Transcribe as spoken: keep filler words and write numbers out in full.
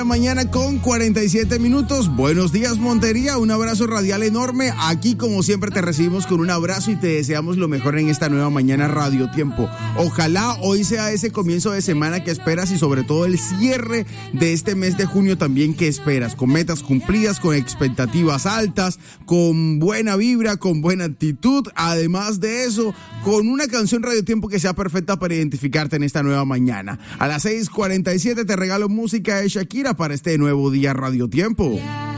Mañana con cuarenta y siete minutos. Buenos días, Montería. Un abrazo radial enorme. Aquí, como siempre, te recibimos con un abrazo y te deseamos lo mejor en esta nueva mañana Radio Tiempo. Ojalá hoy sea ese comienzo de semana que esperas y sobre todo el cierre de este mes de junio también que esperas, con metas cumplidas, con expectativas altas, con buena vibra, con buena actitud. Además de eso, con una canción Radio Tiempo que sea perfecta para identificarte en esta nueva mañana. A las seis cuarenta y siete te regalo música de Shakira para este nuevo día Radio Tiempo.